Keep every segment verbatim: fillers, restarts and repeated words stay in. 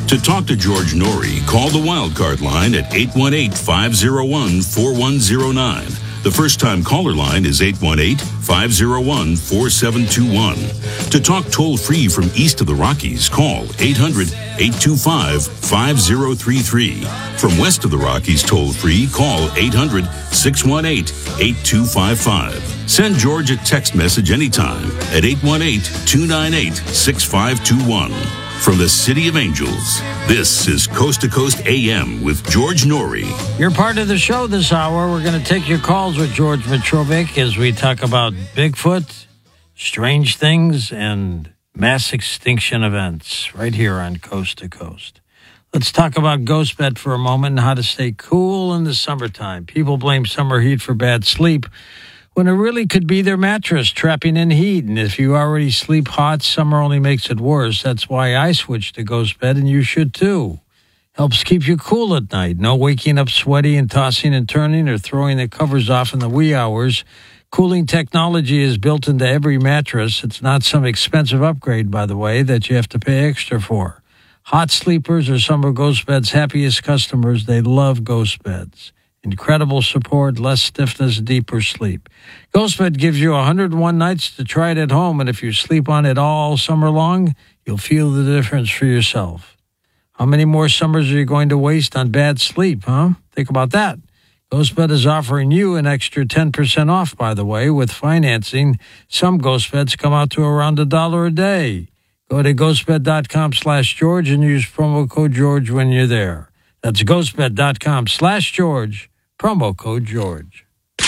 To talk to George Norrie, call the Wildcard line at eight one eight, five oh one, four one oh nine. The first-time caller line is eight one eight, five oh one, four seven two one. To talk toll-free from east of the Rockies, call eight hundred, eight two five, five oh three three. From west of the Rockies toll-free, call eight hundred, six one eight, eight two five five. Send George a text message anytime at eight one eight, two nine eight, six five two one. From the City of Angels, this is Coast to Coast A M with George Norrie. You're part of the show this hour. We're going to take your calls with George Mitrovic as we talk about Bigfoot, strange things, and mass extinction events right here on Coast to Coast. Let's talk about GhostBed for a moment and how to stay cool in the summertime. People blame summer heat for bad sleep, when it really could be their mattress trapping in heat. And if you already sleep hot, summer only makes it worse. That's why I switched to GhostBed, and you should too. Helps keep you cool at night. No waking up sweaty and tossing and turning or throwing the covers off in the wee hours. Cooling technology is built into every mattress. It's not some expensive upgrade, by the way, that you have to pay extra for. Hot sleepers are some of GhostBed's happiest customers. They love GhostBeds. Incredible support, less stiffness, deeper sleep. GhostBed gives you one hundred one nights to try it at home, and if you sleep on it all summer long, you'll feel the difference for yourself. How many more summers are you going to waste on bad sleep, huh? Think about that. GhostBed is offering you an extra ten percent off, by the way, with financing. Some GhostBeds come out to around a dollar a day. Go to ghostbed.com slash George and use promo code George when you're there. That's ghostbed.com slash George. Promo code George.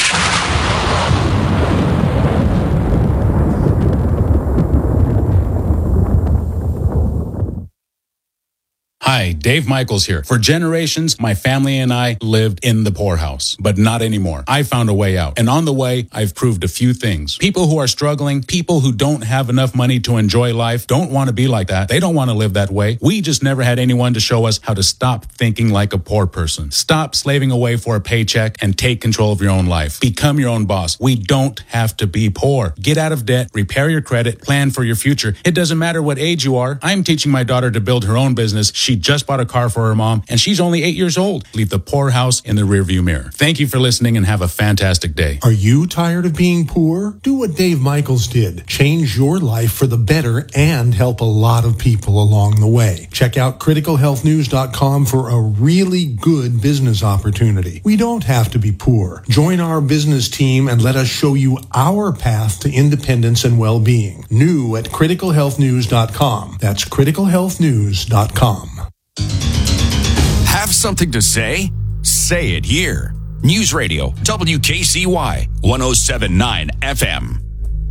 Hi, Dave Michaels here. For generations, my family and I lived in the poorhouse, but not anymore. I found a way out. And on the way, I've proved a few things. People who are struggling, people who don't have enough money to enjoy life, don't want to be like that. They don't want to live that way. We just never had anyone to show us how to stop thinking like a poor person. Stop slaving away for a paycheck and take control of your own life. Become your own boss. We don't have to be poor. Get out of debt, repair your credit, plan for your future. It doesn't matter what age you are. I'm teaching my daughter to build her own business. She just bought a car for her mom, and she's only eight years old. Leave the poorhouse in the rearview mirror. Thank you for listening, and have a fantastic day. Are you tired of being poor? Do what Dave Michaels did. Change your life for the better and help a lot of people along the way. Check out critical health news dot com for a really good business opportunity. We don't have to be poor. Join our business team and let us show you our path to independence and well-being. New at critical health news dot com. That's critical health news dot com. Have something to say? Say it here. News Radio, W K C Y, one oh seven point nine F M.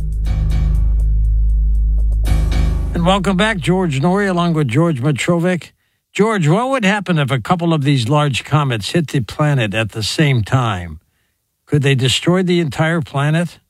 And welcome back, George Norrie, along with George Mitrovic. George, what would happen if a couple of these large comets hit the planet at the same time? Could they destroy the entire planet?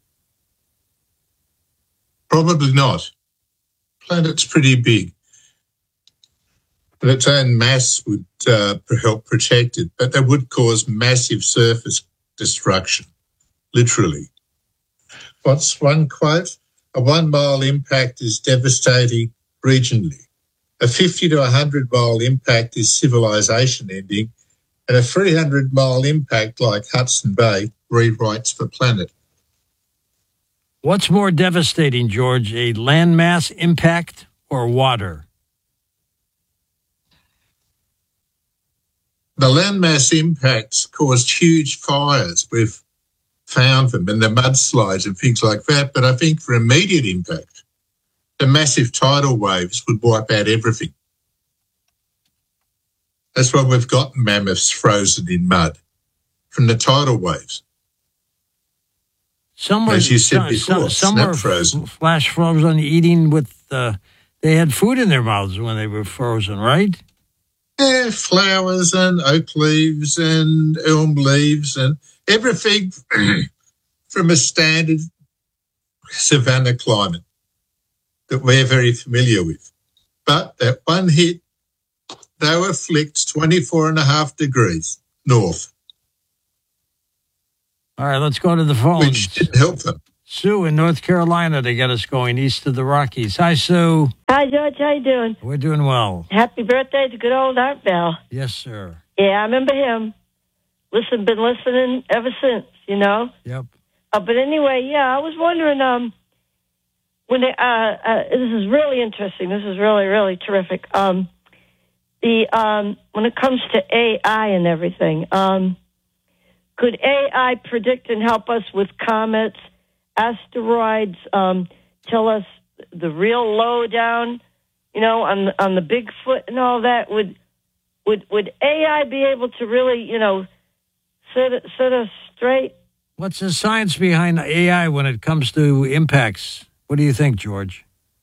Probably not. Planet's pretty big. But its own mass would uh, help protect it, but that would cause massive surface destruction, literally. What's one quote? A one-mile impact is devastating regionally. A fifty to one hundred mile impact is civilization ending, and a three hundred mile impact like Hudson Bay rewrites the planet. What's more devastating, George, a landmass impact or water? The landmass impacts caused huge fires. We've found them, and the mudslides and things like that. But I think for immediate impact, the massive tidal waves would wipe out everything. That's why we've got mammoths frozen in mud, from the tidal waves. Some were, as you said before, some, some snap were frozen. Flash frozen, eating with, uh, they had food in their mouths when they were frozen, right? Yeah, flowers and oak leaves and elm leaves and everything from a standard savanna climate that we're very familiar with. But that one hit, they were flicked twenty-four and a half degrees north. All right, let's go to the phone. Which didn't help them. Sue in North Carolina to get us going east of the Rockies. Hi, Sue. Hi, George. How you doing? We're doing well. Happy birthday to good old Art Bell. Yes, sir. Yeah, I remember him. Listen, been listening ever since, you know? Yep. Uh, but anyway, yeah, I was wondering, um, when they, uh, uh, this is really interesting. This is really, really terrific. Um, the, um, when it comes to A I and everything, um, could A I predict and help us with comets, asteroids, um, tell us the real lowdown, you know, on on the Bigfoot and all that? Would would would A I be able to really, you know, set set us straight? What's the science behind A I when it comes to impacts? What do you think, George?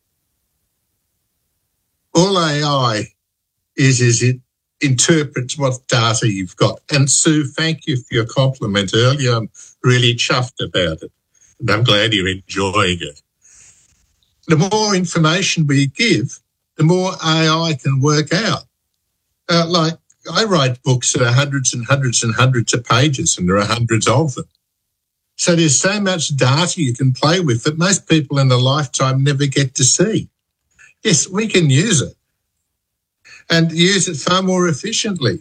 All A I is is it interprets what data you've got. And Sue, thank you for your compliment earlier. I'm really chuffed about it. And I'm glad you're enjoying it. The more information we give, the more A I can work out. Uh, like, I write books that are hundreds and hundreds and hundreds of pages, and there are hundreds of them. So there's so much data you can play with that most people in a lifetime never get to see. Yes, we can use it and use it far more efficiently.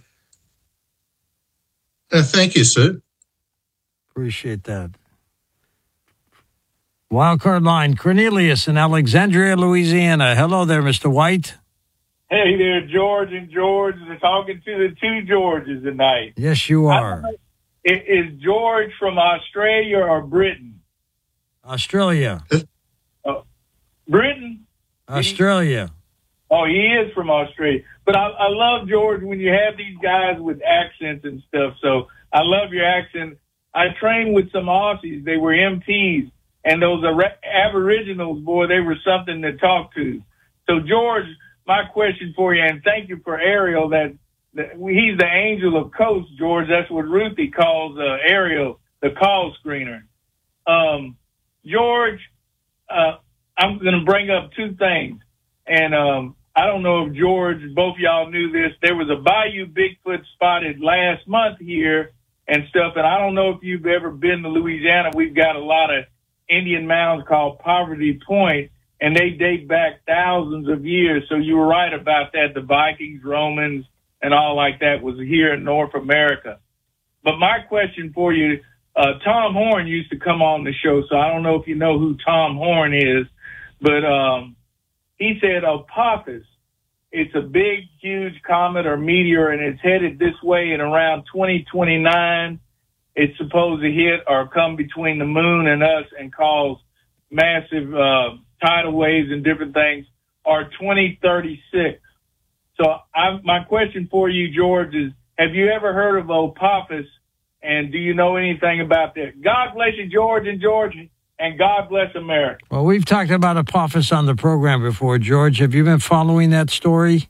Uh, thank you, Sue. Appreciate that. Wildcard line, Cornelius in Alexandria, Louisiana. Hello there, Mister White. Hey there, George and George. They're talking to the two Georges tonight. Yes, you are. Is George from Australia or Britain? Australia. Oh, Britain? Australia. Oh, he is from Australia. But I, I love, George, when you have these guys with accents and stuff. So I love your accent. I trained with some Aussies. They were M Ps. And those Aboriginals, boy, they were something to talk to. So, George, my question for you, and thank you for Ariel, that, that he's the angel of coast, George. That's what Ruthie calls uh, Ariel, the call screener. Um, George, uh, I'm going to bring up two things. And um, I don't know if George, both y'all knew this. There was a Bayou Bigfoot spotted last month here and stuff. And I don't know if you've ever been to Louisiana. We've got a lot of Indian mounds called Poverty Point, and they date back thousands of years. So you were right about that. The Vikings, Romans, and all like that was here in North America. But my question for you, uh, Tom Horn used to come on the show, so I don't know if you know who Tom Horn is, but um, he said Apophis, it's a big, huge comet or meteor, and it's headed this way in around twenty twenty-nine. It's supposed to hit or come between the moon and us and cause massive uh, tidal waves and different things, or twenty thirty-six. So I, my question for you, George, is have you ever heard of Apophis, and do you know anything about that? God bless you, George and George, and God bless America. Well, we've talked about Apophis on the program before, George. Have you been following that story?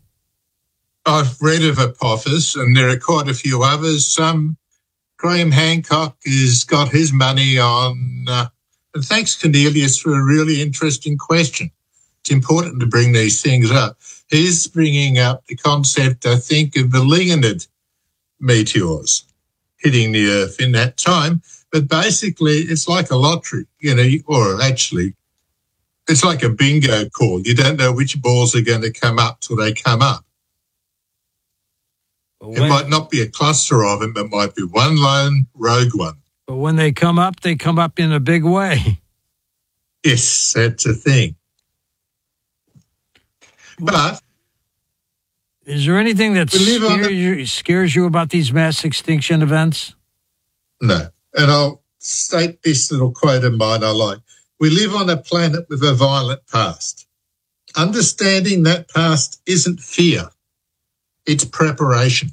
I've read of Apophis, and there are quite a few others. Some Graham Hancock has got his money on, uh, and thanks, Cornelius, for a really interesting question. It's important to bring these things up. He's bringing up the concept, I think, of the Leonid meteors hitting the Earth in that time. But basically, it's like a lottery, you know, or actually, it's like a bingo call. You don't know which balls are going to come up till they come up. When, it might not be a cluster of them. It might be one lone rogue one. But when they come up, they come up in a big way. Yes, that's a thing. But is there anything that scares you, scares you about these mass extinction events? No. And I'll state this little quote of mine I like. We live on a planet with a violent past. Understanding that past isn't fear. It's preparation.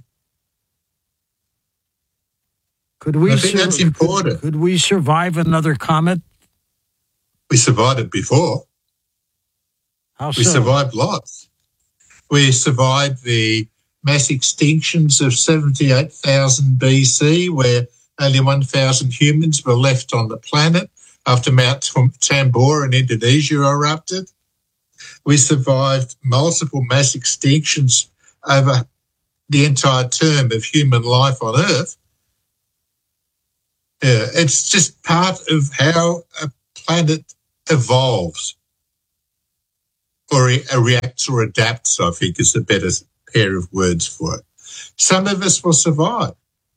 Could we I think sur- that's important. Could, could we survive another comet? We survived it before. How so? We survived lots. We survived the mass extinctions of seventy-eight thousand B C, where only one thousand humans were left on the planet after Mount Tambora in Indonesia erupted. We survived multiple mass extinctions over the entire term of human life on Earth. Yeah, it's just part of how a planet evolves or re- reacts or adapts, I think is a better pair of words for it. Some of us will survive.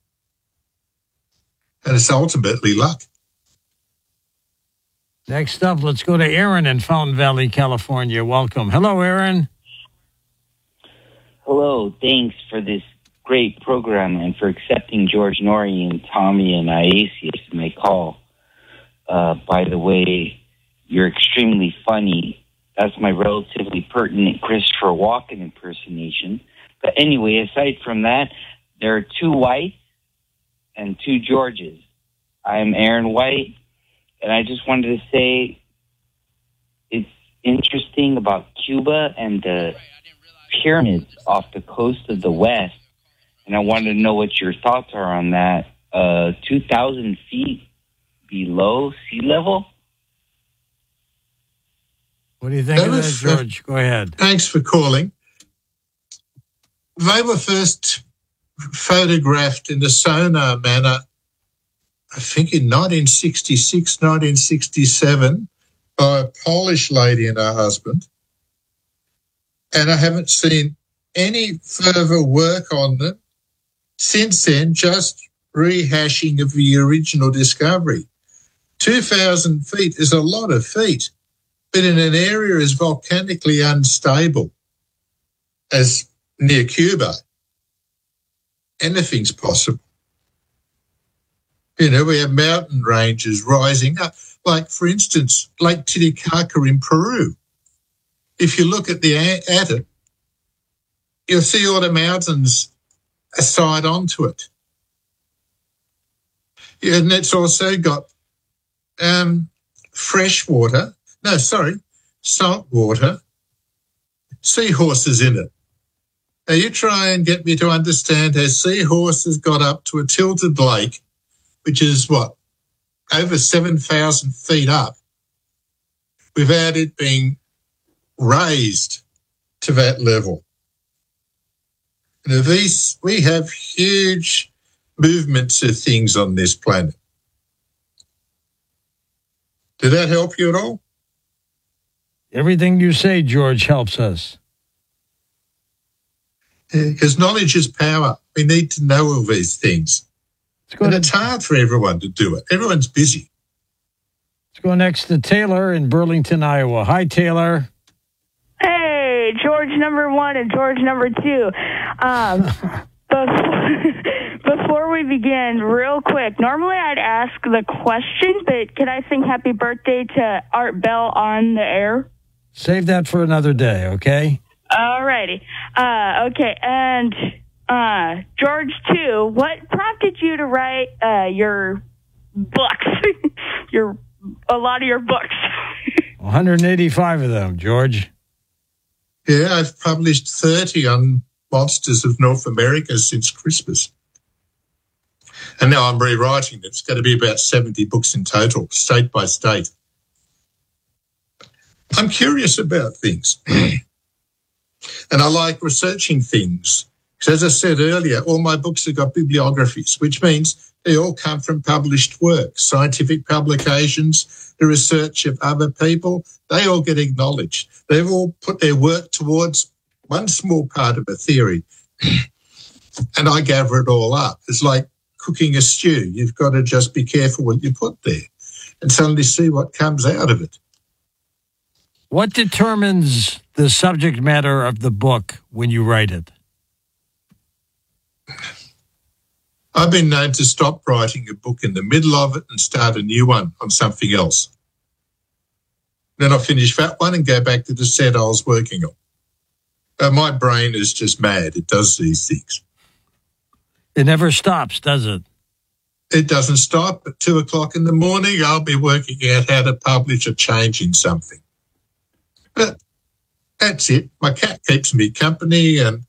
And it's ultimately luck. Next up, let's go to Aaron in Fountain Valley, California. Welcome. Hello, Aaron. Hello. Thanks for this great program and for accepting George Norrie and Tommy and Iasius in my call. Uh, by the way, you're extremely funny. That's my relatively pertinent Christopher Walken impersonation. But anyway, aside from that, there are two Whites and two Georges. I'm Aaron White, and I just wanted to say it's interesting about Cuba and the pyramids off the coast of the West, and I wanted to know what your thoughts are on that. Uh, two thousand feet below sea level? What do you think That of that, was, George? Go ahead. Thanks for calling. They were first photographed in a sonar manner, I think in nineteen sixty-six, nineteen sixty-seven, by a Polish lady and her husband. And I haven't seen any further work on them since then, just rehashing of the original discovery. two thousand feet is a lot of feet, but in an area as volcanically unstable as near Cuba, anything's possible. You know, we have mountain ranges rising up, like, for instance, Lake Titicaca in Peru. If you look at the at it, you'll see all the mountains side onto it. Yeah, and it's also got um, fresh water, no, sorry, salt water, seahorses in it. Now, you try and get me to understand how seahorses got up to a tilted lake, which is, what, over seven thousand feet up, without it being raised to that level. Now, these, we have huge movements of things on this planet. Did that help you at all? Everything you say, George, helps us. Because knowledge is power. We need to know all these things. And to, it's hard for everyone to do it. Everyone's busy. Let's go next to Taylor in Burlington, Iowa. Hi, Taylor. Hey, George number one and George number two. Um, before, before we begin, real quick, normally I'd ask the question, but can I sing happy birthday to Art Bell on the air? Save that for another day, okay? All righty. Uh, okay, and uh, George, too, what prompted you to write uh, your books, your a lot of your books? one hundred eighty-five of them, George. Yeah, I've published thirty on Monsters of North America since Christmas. And now I'm rewriting it. It's going to be about seventy books in total, state by state. I'm curious about things. And I like researching things. Because as I said earlier, all my books have got bibliographies, which means they all come from published work, scientific publications, the research of other people. They all get acknowledged. They've all put their work towards one small part of a theory. And I gather it all up. It's like cooking a stew. You've got to just be careful what you put there and suddenly see what comes out of it. What determines the subject matter of the book when you write it? I've been known to stop writing a book in the middle of it and start a new one on something else. Then I finish that one and go back to the set I was working on. Uh, my brain is just mad. It does these things. It never stops, does it? It doesn't stop. At two o'clock in the morning, I'll be working out how to publish a change in something. But that's it. My cat keeps me company, and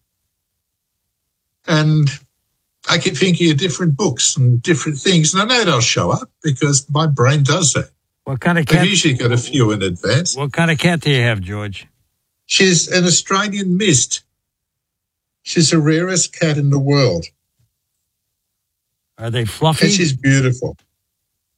and I keep thinking of different books and different things, and I know they'll show up because my brain does that. What kind of cat? I've usually got a few in advance. What kind of cat do you have, George? She's an Australian mist. She's the rarest cat in the world. Are they fluffy? And she's beautiful.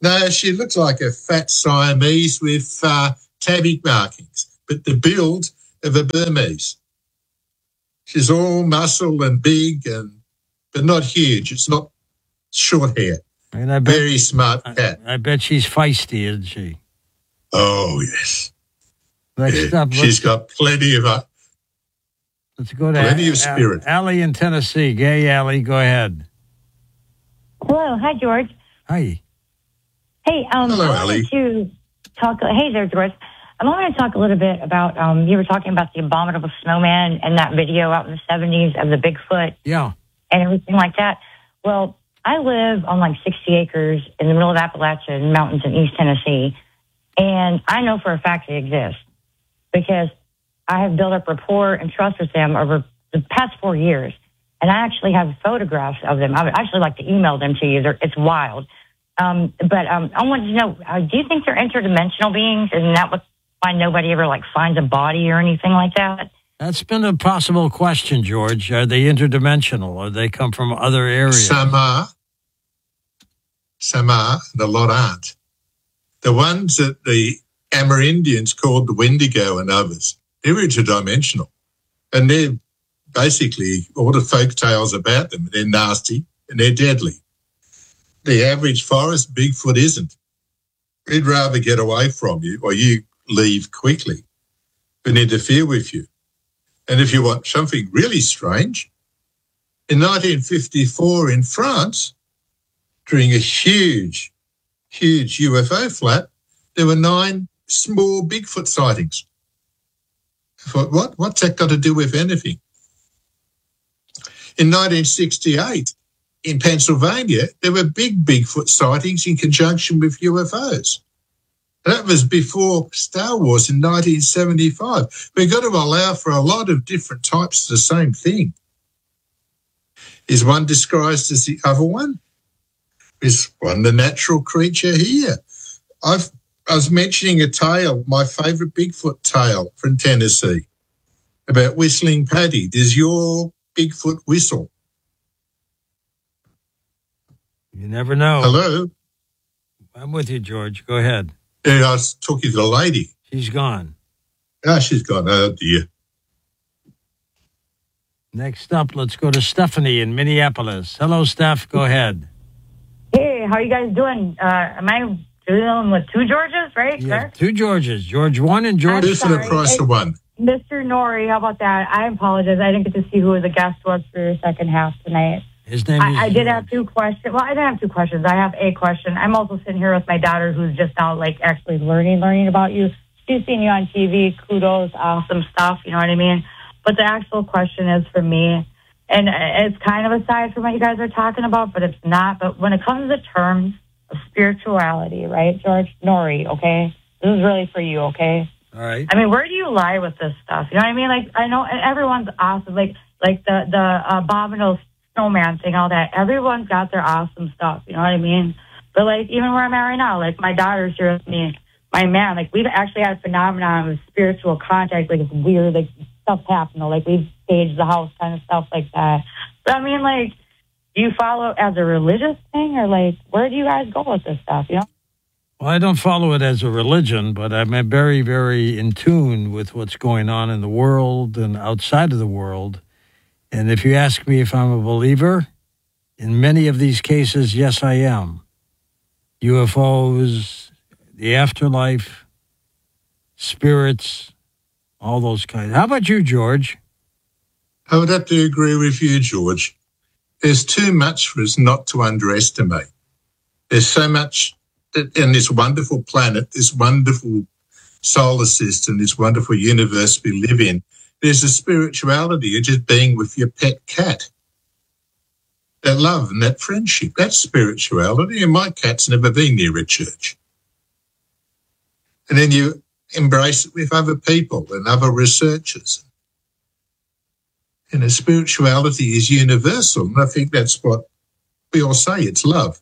No, she looks like a fat Siamese with uh, tabby markings, but the build of a Burmese. She's all muscle and big, and but not huge. It's not short hair. And I bet, Very smart cat. I, I bet she's feisty, isn't she? Oh, yes. Next Yeah, up, she's got plenty of uh, let's go to plenty of Al- spirit. Allie in Tennessee. Gay Allie, go ahead. Hello. Hi, George. Hi. Hey, um, Hello, I wanted Allie. to talk. Hey there, George. I wanted to talk a little bit about. Um, you were talking about the abominable snowman and that video out in the seventies of the Bigfoot Yeah. and everything like that. Well, I live on like sixty acres in the middle of Appalachian Mountains in East Tennessee, and I know for a fact they exist because I have built up rapport and trust with them over the past four years, and I actually have photographs of them. I would actually like to email them to you. They're, it's wild. Um, but um, I wanted to know, uh, do you think they're interdimensional beings? Isn't that what, why nobody ever like finds a body or anything like that? That's been a possible question, George. Are they interdimensional, or they come from other areas? Some are. Some are, and a lot aren't. The ones that the Amerindians called the Wendigo and others, they're interdimensional. And they're basically all the folk tales about them. They're nasty and they're deadly. The average forest Bigfoot isn't. He'd rather get away from you or you leave quickly than interfere with you. And if you want something really strange, in nineteen fifty-four in France, during a huge, huge U F O flat, there were nine small Bigfoot sightings. I thought, what? What's that got to do with anything? In nineteen sixty-eight, in Pennsylvania, there were big Bigfoot sightings in conjunction with U F Os. That was before Star Wars in nineteen seventy-five. We've got to allow for a lot of different types of the same thing. Is one disguised as the other one? Is one the natural creature here? I've, I was mentioning a tale, my favourite Bigfoot tale from Tennessee, about Whistling Paddy. Does your Bigfoot whistle? You never know. Hello? I'm with you, George. Go ahead. Yeah, I was talking to the lady. She's gone. Ah, she's gone. Oh, dear. Next up, let's go to Stephanie in Minneapolis. Hello, Steph. Go ahead. Hey, how are you guys doing? Uh, am I dealing with two Georges, right? Yeah, sir? two Georges. George one and George Two for the price of one. Mister Nori, how about that? I apologize. I didn't get to see who the guest was for your second half tonight. His name is I, I did George. have two questions. Well, I didn't have two questions. I have a question. I'm also sitting here with my daughter who's just now, like, actually learning, learning about you. She's seen you on T V. Kudos. Awesome stuff. You know what I mean? But the actual question is for me, and it's kind of aside from what you guys are talking about, but it's not. But when it comes to terms of spirituality, right, George? Nori, okay? This is really for you, okay? All right. I mean, where do you lie with this stuff? You know what I mean? Like, I know everyone's awesome. Like, like the, the abominable snowman thing, all that. Everyone's got their awesome stuff. You know what I mean? But, like, even where I'm at right now, like, my daughter's here with me. My man, like, we've actually had a phenomenon of spiritual contact. Like, it's weird. Like, stuff happening. Like, we've staged the house kind of stuff like that. But, I mean, like, do you follow it as a religious thing? Or, like, where do you guys go with this stuff, you know? Well, I don't follow it as a religion, but I'm very, very in tune with what's going on in the world and outside of the world. And if you ask me if I'm a believer, in many of these cases, yes, I am. U F Os, the afterlife, spirits, all those kinds. How about you, George? I would have to agree with you, George. There's too much for us not to underestimate. There's so much in this wonderful planet, this wonderful solar system, this wonderful universe we live in. There's a spirituality of just being with your pet cat. That love and that friendship, that's spirituality. And my cat's never been near a church. And then you embrace it with other people and other researchers. And the spirituality is universal. And I think that's what we all say, it's love.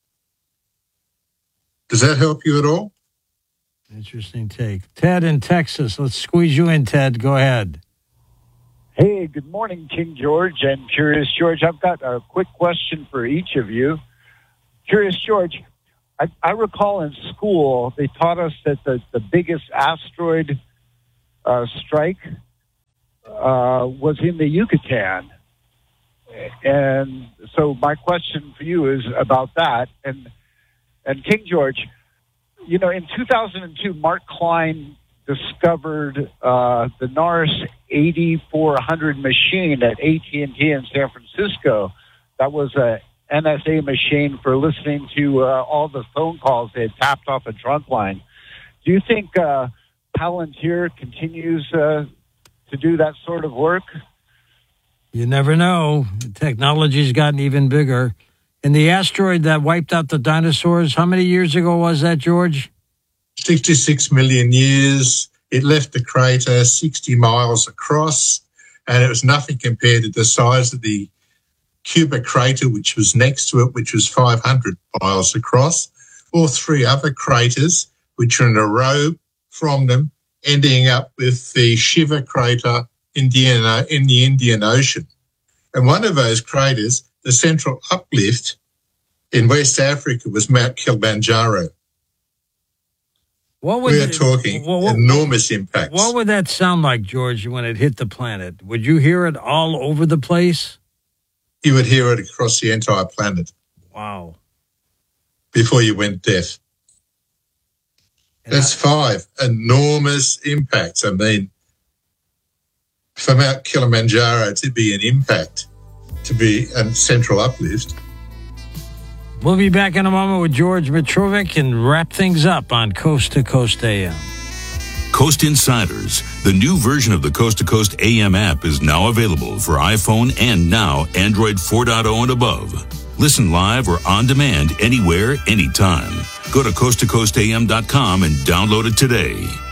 Does that help you at all? Interesting take. Ted in Texas. Let's squeeze you in, Ted. Go ahead. Hey, good morning, King George and Curious George. I've got a quick question for each of you. Curious George, I, I recall in school they taught us that the, the biggest asteroid uh, strike uh, was in the Yucatan. And so my question for you is about that. And and King George, you know, in two thousand two, Mark Klein discovered uh, the Norris eighty-four hundred machine at A T and T in San Francisco. That was a N S A machine for listening to uh, all the phone calls they had tapped off a trunk line. Do you think uh, Palantir continues uh, to do that sort of work? You never know. Technology's gotten even bigger. And the asteroid that wiped out the dinosaurs, how many years ago was that, George? sixty-six million years. It left the crater sixty miles across, and it was nothing compared to the size of the Cuba crater, which was next to it, which was five hundred miles across, or three other craters, which are in a row from them, ending up with the Shiva crater in the, in the Indian Ocean. And one of those craters, the central uplift in West Africa, was Mount Kilimanjaro. What would we are it, talking what, what, enormous impacts. What would that sound like, George, when it hit the planet? Would you hear it all over the place? You would hear it across the entire planet. Wow. Before you went deaf. And That's I, five enormous impacts. I mean, for Mount Kilimanjaro to be an impact, to be a central uplift. We'll be back in a moment with George Mitrovic and wrap things up on Coast to Coast A M. Coast Insiders, the new version of the Coast to Coast A M app, is now available for iPhone and now Android four point oh and above. Listen live or on demand anywhere, anytime. Go to coast to coast a m dot com and download it today.